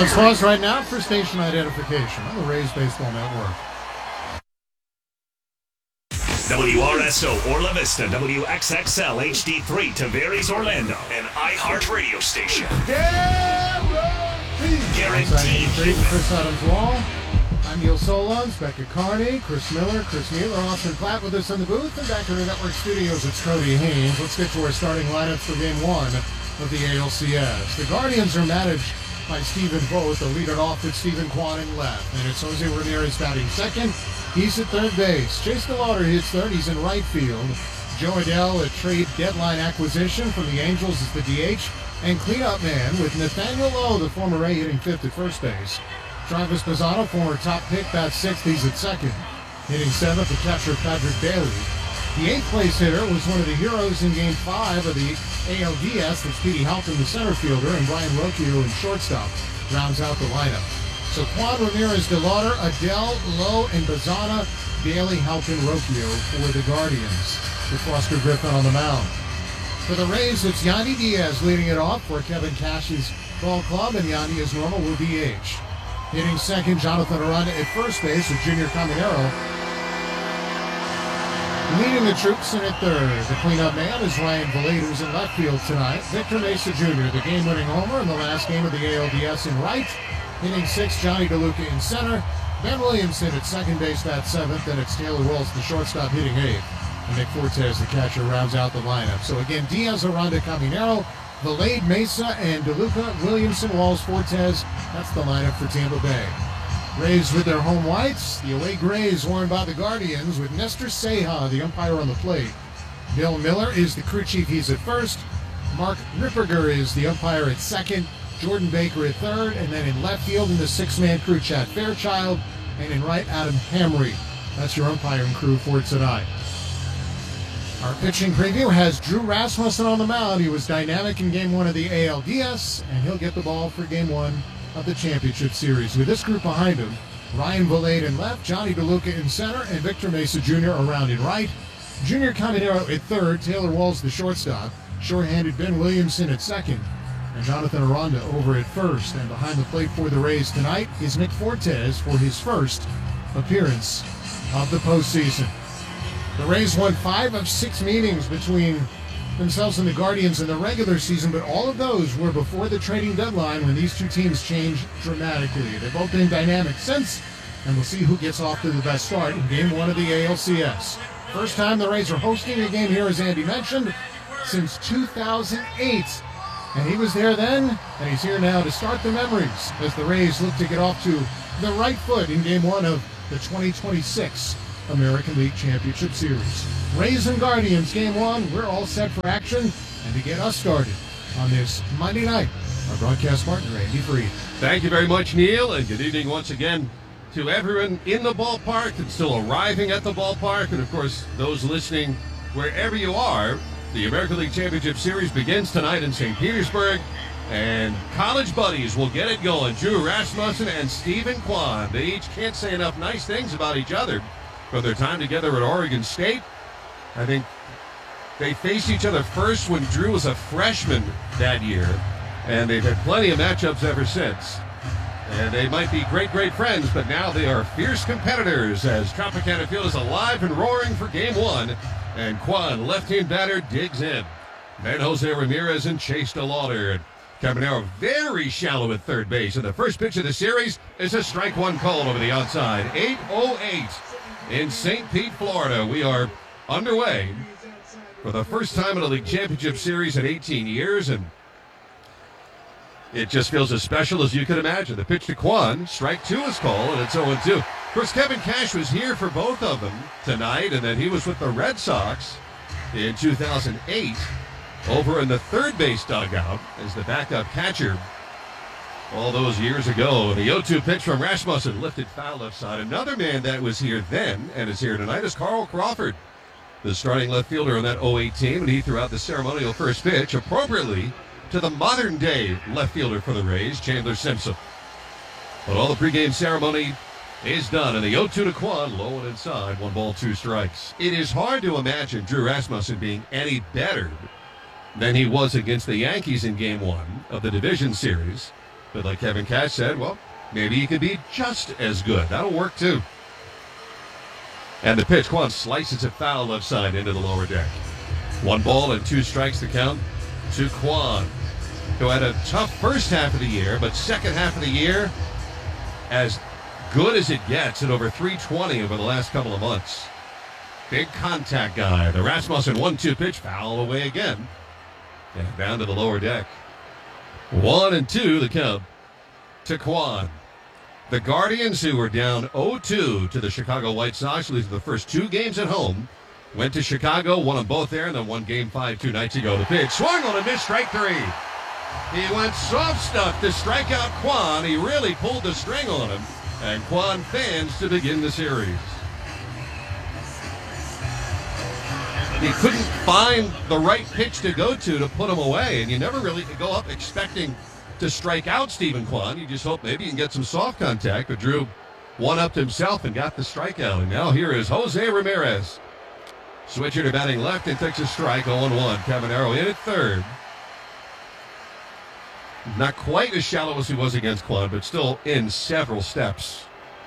Let's pause right now for station identification on the Rays Baseball Network. WRSO Orla Vista, WXXL HD3 Tavares Orlando, an iHeartRadio station. Guaranteed. Chris Adams Wall. I'm Neil Solons, Becca Carney, Chris Miller, Austin Platt with us in the booth, and back in the network studios, it's Cody Haynes. Let's get to our starting lineups for Game 1 of the ALCS. The Guardians are managed by Stephen Vogt. They'll lead it off with Stephen Kwan in left, and it's Jose Ramirez batting second. He's at third base. Chase DeLauder hits third. He's in right field. Joe Adell, a trade deadline acquisition from the Angels, is the DH. And cleanup man with Nathaniel Lowe, the former Ray, hitting fifth at first base. Travis Bazzano, former top pick, bats sixth. He's at second. Hitting seventh, the catcher Patrick Bailey. The eighth place hitter was one of the heroes in Game 5 of the ALDS. That's Petey Halpin, the center fielder, and Brian Rocchio in shortstop rounds out the lineup. So Kwan, Ramirez, DeLauder, Adell, Lowe, and Bazzana, Bailey, Halpin, Rocchio for the Guardians, with Foster Griffin on the mound. For the Rays, it's Yandy Diaz leading it off for Kevin Cash's ball club, and Yandy, as normal, will DH. Hitting second, Jonathan Aranda at first base with Junior Caminero. Leading the troops in at third. The cleanup man is Ryan Valade, who's in left field tonight. Victor Mesa Jr., the game-winning homer in the last game of the ALDS in right. Hitting sixth, Johnny DeLuca in center. Ben Williamson at second base, bats seventh, and it's Taylor Walls, the shortstop, hitting eighth. And Nick Fortes, the catcher, rounds out the lineup. So again, Diaz, Aranda, Caminero, Valade, Mesa, and DeLuca, Williamson, Walls, Fortes. That's the lineup for Tampa Bay. Rays with their home whites. The away grays worn by the Guardians with Nestor Ceja, the umpire, on the plate. Bill Miller is the crew chief. He's at first. Mark Ripperger is the umpire at second. Jordan Baker at third. And then in left field in the six-man crew, Chad Fairchild. And in right, Adam Hamry. That's your umpiring crew for tonight. Our pitching preview has Drew Rasmussen on the mound. He was dynamic in Game 1 of the ALDS, and he'll get the ball for Game 1 of the Championship Series. With this group behind him, Ryan Valade in left, Johnny DeLuca in center, and Victor Mesa Jr. around in right. Junior Caminero at third, Taylor Walls the shortstop, sure-handed Ben Williamson at second, and Jonathan Aranda over at first. And behind the plate for the Rays tonight is Nick Fortes for his first appearance of the postseason. The Rays won 5 of 6 meetings between themselves and the Guardians in the regular season, but all of those were before the trading deadline when these two teams changed dramatically. They've both been dynamic since, and we'll see who gets off to the best start in Game 1 of the ALCS. First time the Rays are hosting a game here, as Andy mentioned, since 2008. And he was there then, and he's here now to start the memories as the Rays look to get off to the right foot in Game 1 of the 2026 American League Championship Series. Rays and Guardians, Game 1. We're all set for action. And to get us started on this Monday night, our broadcast partner, Andy Freed. Thank you very much, Neil, and good evening once again to everyone in the ballpark and still arriving at the ballpark, and of course, those listening wherever you are. The American League Championship Series begins tonight in St. Petersburg, and college buddies will get it going. Drew Rasmussen and Stephen Kwan. They each can't say enough nice things about each other from their time together at Oregon State. I think they faced each other first when Drew was a freshman that year, and they've had plenty of matchups ever since. And they might be great, great friends, but now they are fierce competitors as Tropicana Field is alive and roaring for Game 1. And Kwan, left-hand batter, digs in. Then Jose Ramirez and Chase DeLauder. Caminero very shallow at third base. And the first pitch of the series is a strike one called over the outside. 8:08 in St. Pete, Florida. We are underway for the first time in a league championship series in 18 years. And it just feels as special as you could imagine. The pitch to Kwan, strike two is called, and it's 0-2. Of course, Kevin Cash was here for both of them tonight, and then he was with the Red Sox in 2008 over in the third base dugout as the backup catcher all those years ago. The 0-2 pitch from Rasmussen lifted foul left side. Another man that was here then and is here tonight is Carl Crawford, the starting left fielder on that 08 team, and he threw out the ceremonial first pitch appropriately to the modern-day left fielder for the Rays, Chandler Simpson. But all the pregame ceremony is done, and the 0-2 to Kwan, low and inside, 1 ball, 2 strikes. It is hard to imagine Drew Rasmussen being any better than he was against the Yankees in Game 1 of the division series. But like Kevin Cash said, well, maybe he could be just as good. That'll work too. And the pitch, Kwan slices it foul left side into the lower deck. 1 ball and 2 strikes to count to Kwan, who had a tough first half of the year, but second half of the year, as good as it gets at over 320 over the last couple of months. Big contact guy. The Rasmussen 1-2 pitch, foul away again. And down to the lower deck. 1-2 the count to Kwan. The Guardians, who were down 0-2 to the Chicago White Sox, losing the first 2 games at home, went to Chicago, won them both there, and then won Game 5 2 nights ago. The pitch, swung on a miss, strike 3. He went soft stuff to strike out Kwan. He really pulled the string on him, and Kwan fans to begin the series. He couldn't find the right pitch to go to put him away, and you never really go up expecting to strike out Stephen Kwan. You just hope maybe you can get some soft contact, but Drew one-upped himself and got the strikeout. And now here is Jose Ramirez. Switcher to batting left and takes a strike, 0-1. Cavanero in at third. Not quite as shallow as he was against Kwan, but still in several steps.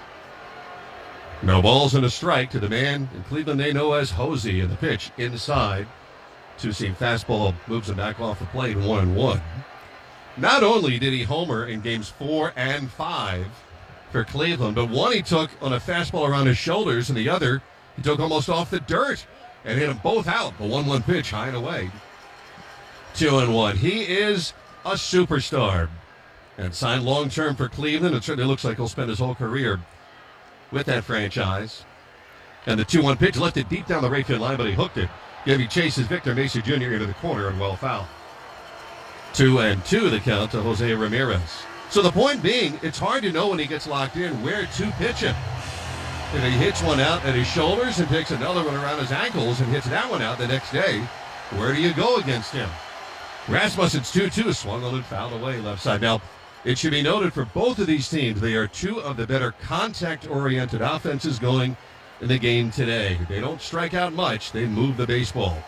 No balls and a strike to the man in Cleveland they know as Hosey, and the pitch inside. Two-seam fastball moves him back off the plate, 1-1. Not only did he homer in games 4 and 5 for Cleveland, but one he took on a fastball around his shoulders, and the other he took almost off the dirt and hit them both out. The 1-1 pitch high and away. 2-1. He is a superstar and signed long-term for Cleveland. It certainly looks like he'll spend his whole career with that franchise. And the 2-1 pitch lifted deep down the right field line, but he hooked it. He chases Victor Mesa Jr. into the corner and well foul. 2-2 the count to Jose Ramirez. So the point being, it's hard to know when he gets locked in where to pitch him. If he hits one out at his shoulders and takes another one around his ankles and hits that one out the next day, where do you go against him? Rasmussen's 2-2, swung on and fouled away left side. Now, it should be noted for both of these teams, they are 2 of the better contact-oriented offenses going in the game today. They don't strike out much, they move the baseball.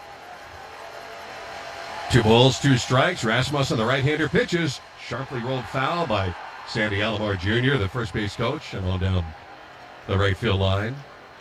2 balls, 2 strikes. Rasmussen, the right-hander, pitches. Sharply rolled foul by Sandy Alomar Jr., the first base coach, and on down the right field line.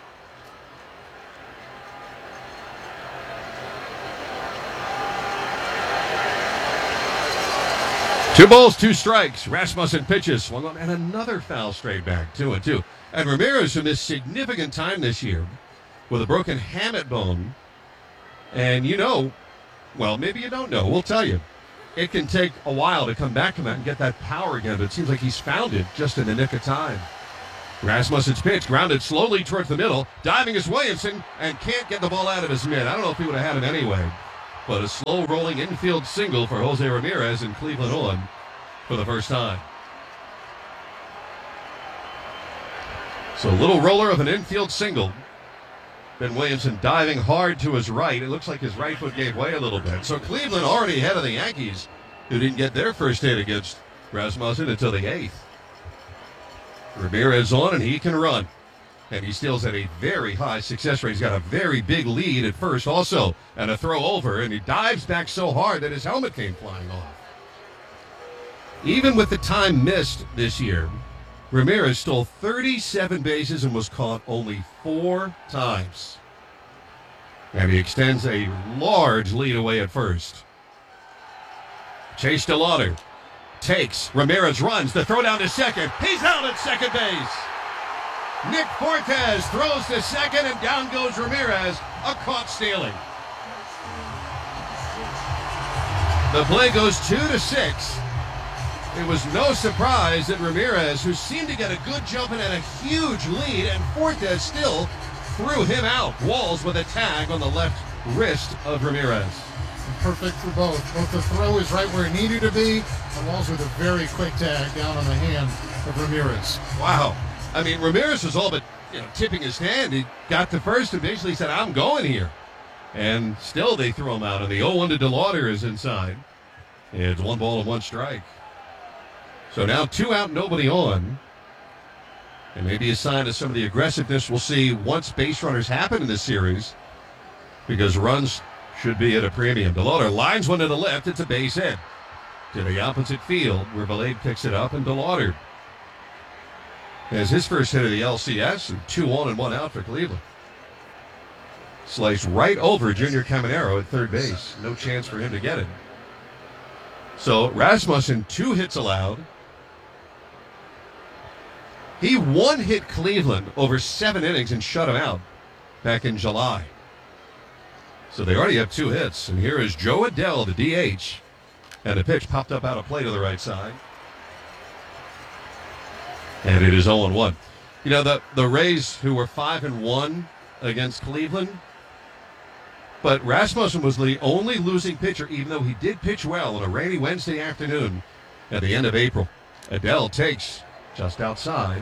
Two balls, 2 strikes. Rasmussen pitches, swung on, and another foul straight back. 2-2. And Ramirez, who missed significant time this year with a broken hamate bone, and well, maybe you don't know. We'll tell you. It can take a while to come back from that and get that power again, but it seems like he's found it just in the nick of time. Rasmussen's pitch grounded slowly towards the middle. Diving is Williamson and can't get the ball out of his mitt. I don't know if he would have had him anyway. But a slow rolling infield single for Jose Ramirez, and Cleveland on for the first time. So a little roller of an infield single. Ben Williamson diving hard to his right. It looks like his right foot gave way a little bit. So Cleveland already ahead of the Yankees, who didn't get their first hit against Rasmussen until the 8th. Ramirez on, and he can run. And he steals at a very high success rate. He's got a very big lead at first also, and a throw over, and he dives back so hard that his helmet came flying off. Even with the time missed this year, Ramirez stole 37 bases and was caught only 4 times. And he extends a large lead away at first. Chase DeLauder takes. Ramirez runs. The throw down to second. He's out at second base. Nick Fortes throws to second, and down goes Ramirez, a caught stealing. The play goes 2-6. It was no surprise that Ramirez, who seemed to get a good jump and had a huge lead, and Fortes still threw him out. Walls with a tag on the left wrist of Ramirez. Perfect for both. Both the throw is right where it needed to be, and Walls with a very quick tag down on the hand of Ramirez. Wow. I mean, Ramirez was all but tipping his hand. He got to first and basically said, I'm going here. And still they threw him out, and the 0-1 to DeLauder is inside. It's 1 ball and 1 strike. So now 2 out, nobody on. And maybe a sign of some of the aggressiveness we'll see once base runners happen in this series, because runs should be at a premium. DeLauder lines one to the left. It's a base hit. to the opposite field where Valade picks it up, and DeLauder has his first hit of the LCS, and 2 on and 1 out for Cleveland. Sliced right over Junior Caminero at third base. No chance for him to get it. So Rasmussen, 2 hits allowed. He one-hit Cleveland over 7 innings and shut him out back in July. So they already have 2 hits. And here is Joe Adell, the DH. And the pitch popped up out of play to the right side. And it is 0-1. You know, the Rays, who were 5-1 against Cleveland, but Rasmussen was the only losing pitcher, even though he did pitch well on a rainy Wednesday afternoon at the end of April. Adell takes just outside.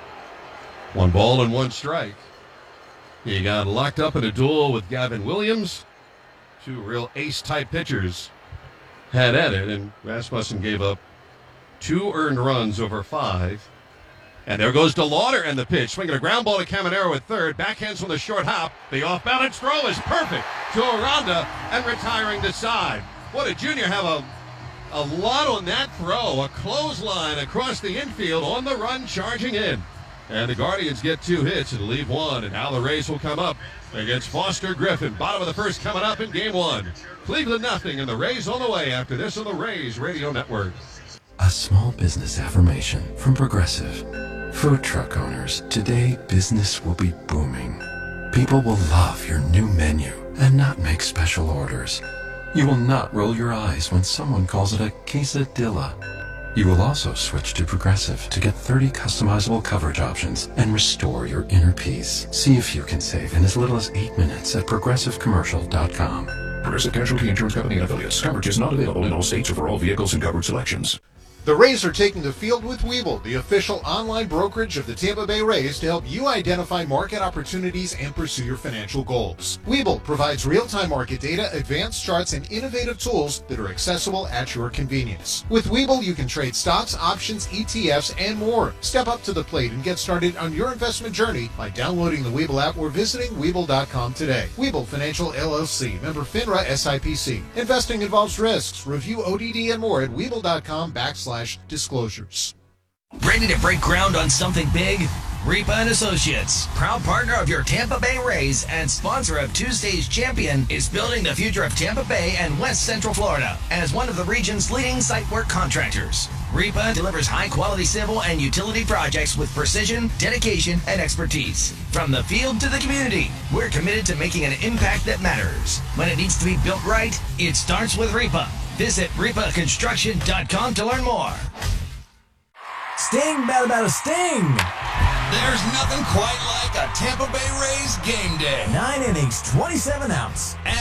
1 ball and 1 strike. He got locked up in a duel with Gavin Williams. 2 real ace-type pitchers had at it, and Rasmussen gave up 2 earned runs over 5. And there goes DeLauder and the pitch. Swinging a ground ball to Caminero at third. Backhands from the short hop. The off-balance throw is perfect to Aranda and retiring to side. What did Junior have a lot on that throw? A clothesline across the infield on the run, charging in. And the Guardians get 2 hits and leave 1. And now the Rays will come up against Foster Griffin. Bottom of the first coming up in game 1. Cleveland nothing, and the Rays on the way after this on the Rays Radio Network. A small business affirmation from Progressive. Food truck owners, today business will be booming. People will love your new menu and not make special orders. You will not roll your eyes when someone calls it a quesadilla. You will also switch to Progressive to get 30 customizable coverage options and restore your inner peace. See if you can save in as little as 8 minutes at progressivecommercial.com. Progressive Casualty Insurance Company and affiliates. Coverage is not available in all states or for all vehicles and coverage selections. The Rays are taking the field with Webull, the official online brokerage of the Tampa Bay Rays, to help you identify market opportunities and pursue your financial goals. Webull provides real-time market data, advanced charts, and innovative tools that are accessible at your convenience. With Webull, you can trade stocks, options, ETFs, and more. Step up to the plate and get started on your investment journey by downloading the Webull app or visiting Webull.com today. Webull Financial LLC, member FINRA SIPC. Investing involves risks. Review ODD and more at Webull.com/disclosures. Ready to break ground on something big? Repa & Associates, proud partner of your Tampa Bay Rays and sponsor of Tuesday's Champion, is building the future of Tampa Bay and West Central Florida as one of the region's leading site work contractors. Repa delivers high-quality civil and utility projects with precision, dedication, and expertise. From the field to the community, we're committed to making an impact that matters. When it needs to be built right, it starts with Repa. Visit repaconstruction.com to learn more. Sting, bada sting! There's nothing quite like a Tampa Bay Rays game day. 9 innings, 27 outs.